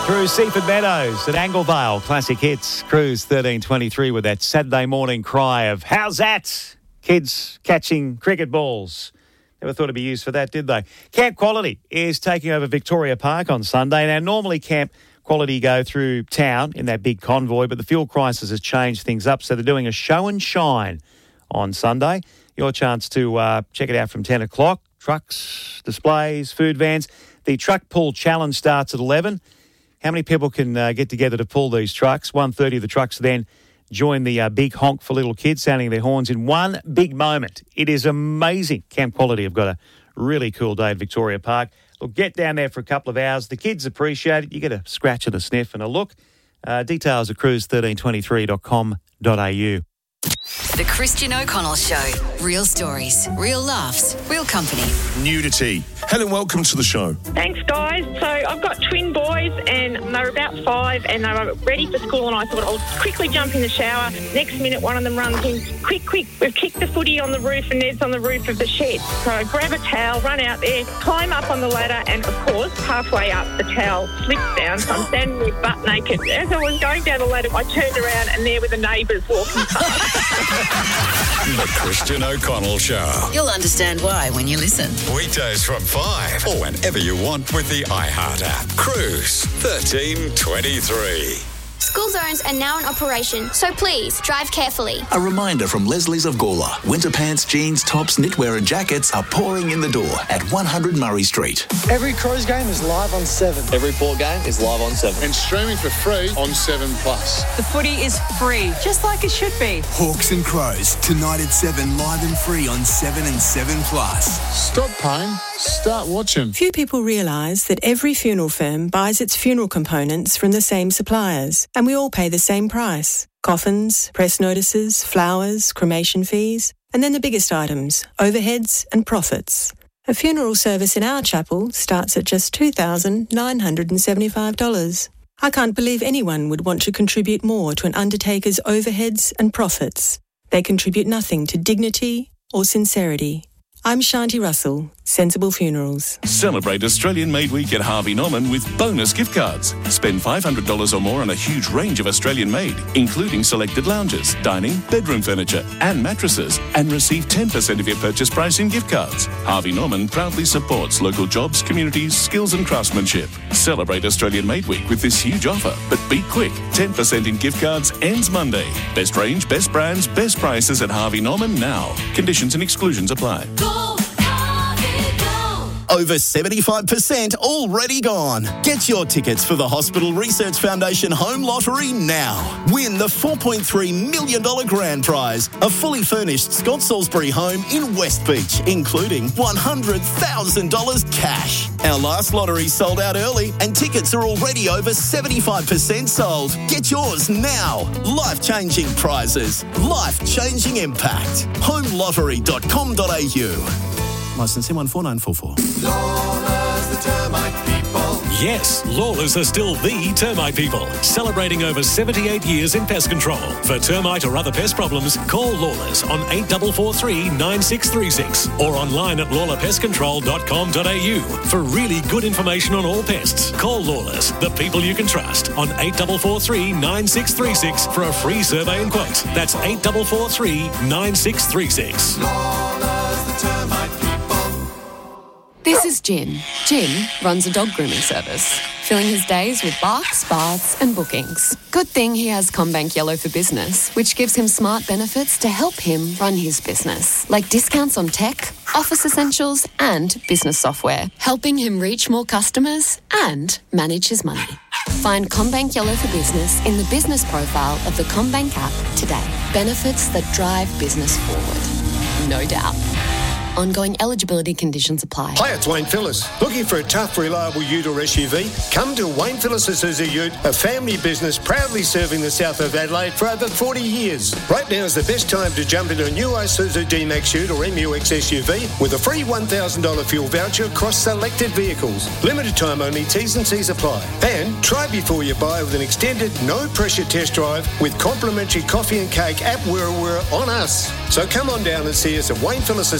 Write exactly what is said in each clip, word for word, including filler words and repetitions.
Through Seaford Meadows at Anglevale, classic hits. Cruise thirteen twenty-three with that Saturday morning cry of, how's that? Kids catching cricket balls. Never thought it'd be used for that, did they? Camp Quality is taking over Victoria Park on Sunday. Now, normally Camp Quality go through town in that big convoy, but the fuel crisis has changed things up, so they're doing a show and shine on Sunday. Your chance to uh, check it out from ten o'clock. Trucks, displays, food vans. The truck pull challenge starts at eleven. How many people can uh, get together to pull these trucks? one thirty of the trucks then join the uh, big honk for little kids, sounding their horns in one big moment. It is amazing. Camp Quality have got a really cool day at Victoria Park. Look, get down there for a couple of hours. The kids appreciate it. You get a scratch and a sniff and a look. Uh, details at cruise thirteen twenty-three dot com dot a u. The Christian O'Connell Show. Real stories, real laughs, real company. Nudity. Helen, welcome to the show. Thanks, guys. So I've got twin boys and they were about five and they were ready for school and I thought I'll quickly jump in the shower. Next minute, one of them runs in, quick, quick, we've kicked the footy on the roof and Ned's on the roof of the shed. So I grab a towel, run out there, climb up on the ladder and, of course, halfway up, the towel slips down. So I'm standing there butt naked. As I was going down the ladder, I turned around and there were the neighbours walking past. The Christian O'Connell Show. You'll understand why when you listen. Weekdays from five or whenever you want with the iHeart app. Cruise thirteen twenty-three. School zones are now in operation, so please drive carefully. A reminder from Leslie's of Gawler. Winter pants, jeans, tops, knitwear and jackets are pouring in the door at one hundred Murray Street. Every Crows game is live on seven. Every Port game is live on seven. And streaming for free on seven plus. The footy is free, just like it should be. Hawks and Crows, tonight at seven, live and free on seven and seven plus. Stop paying, start watching. Few people realise that every funeral firm buys its funeral components from the same suppliers, and we all pay the same price. Coffins, press notices, flowers, cremation fees, and then the biggest items, overheads and profits. A funeral service in our chapel starts at just two thousand nine hundred seventy-five dollars. I can't believe anyone would want to contribute more to an undertaker's overheads and profits. They contribute nothing to dignity or sincerity. I'm Shanti Russell, Sensible Funerals. Celebrate Australian Made Week at Harvey Norman with bonus gift cards. Spend five hundred dollars or more on a huge range of Australian made, including selected lounges, dining, bedroom furniture and mattresses, and receive ten percent of your purchase price in gift cards. Harvey Norman proudly supports local jobs, communities, skills and craftsmanship. Celebrate Australian Made Week with this huge offer, but be quick. ten percent in gift cards ends Monday. Best range, best brands, best prices at Harvey Norman now. Conditions and exclusions apply. Over seventy-five percent already gone. Get your tickets for the Hospital Research Foundation Home Lottery now. Win the four point three million dollars grand prize, a fully furnished Scott Salisbury home in West Beach, including one hundred thousand dollars cash. Our last lottery sold out early and tickets are already over seventy-five percent sold. Get yours now. Life-changing prizes. Life-changing impact. home lottery dot com dot a u. Licence M one four nine four four. Lawlers, the termite people. Yes, Lawlers are still the termite people, celebrating over seventy-eight years in pest control. For termite or other pest problems, call Lawlers on eight four four three, nine six three six or online at lawler pest control dot com dot a u. For really good information on all pests, call Lawlers, the people you can trust, on eight four four three, nine six three six for a free survey and quote. That's eight four four three, nine six three six. Lawlers, the termite people. This is Jim. Jim runs a dog grooming service, filling his days with barks, baths and bookings. Good thing he has CommBank Yellow for Business, which gives him smart benefits to help him run his business, like discounts on tech, office essentials and business software, helping him reach more customers and manage his money. Find CommBank Yellow for Business in the business profile of the CommBank app today. Benefits that drive business forward. No doubt. Ongoing eligibility conditions apply. Hi, it's Wayne Phillips. Looking for a tough, reliable ute or S U V? Come to Wayne Phillips Isuzu Ute, a family business proudly serving the south of Adelaide for over forty years. Right now is the best time to jump into a new Isuzu D-Max Ute or M U X S U V with a free one thousand dollars fuel voucher across selected vehicles. Limited time only, T's and C's apply. And try before you buy with an extended, no-pressure test drive with complimentary coffee and cake at Wirra Wirra on us. So come on down and see us at Wayne Phillips Isuzu Ute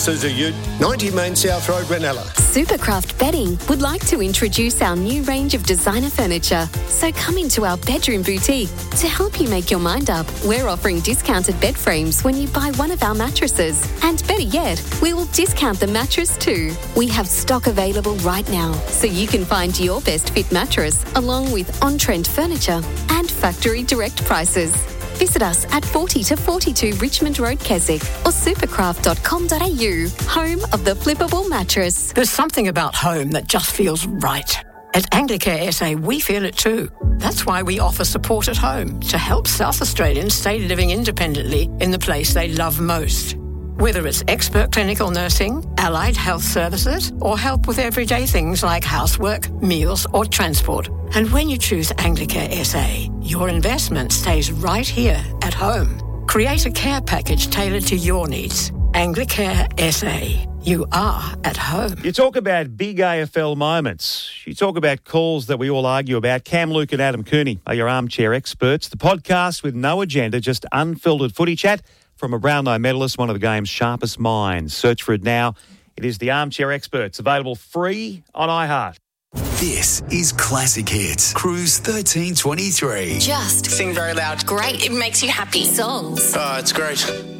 Ute, ninety Main South Road, Ranella. Supercraft Bedding would like to introduce our new range of designer furniture. So come into our bedroom boutique. To help you make your mind up, we're offering discounted bed frames when you buy one of our mattresses. And better yet, we will discount the mattress too. We have stock available right now, so you can find your best fit mattress along with on-trend furniture and factory direct prices. Visit us at forty to forty-two Richmond Road, Keswick, or supercraft dot com dot a u, home of the flippable mattress. There's something about home that just feels right. At Anglicare S A, we feel it too. That's why we offer support at home to help South Australians stay living independently in the place they love most. Whether it's expert clinical nursing, allied health services, or help with everyday things like housework, meals, or transport. And when you choose Anglicare S A, your investment stays right here at home. Create a care package tailored to your needs. Anglicare S A. You are at home. You talk about big A F L moments. You talk about calls that we all argue about. Cam Luke and Adam Cooney are your armchair experts. The podcast with no agenda, just unfiltered footy chat from a Brownlow medalist, one of the game's sharpest minds. Search for it now. It is the Armchair Experts, available free on iHeart. This is Classic Hits, Cruise thirteen twenty-three. Just Sing very loud. great. It makes you happy. Songs. Oh, it's great.